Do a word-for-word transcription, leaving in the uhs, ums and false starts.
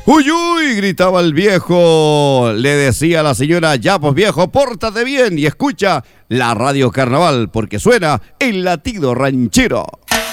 ¡Uy, uy! Gritaba el viejo. Le decía a la señora, ya pues viejo, pórtate bien y escucha la Radio Carnaval, porque suena el latido ranchero.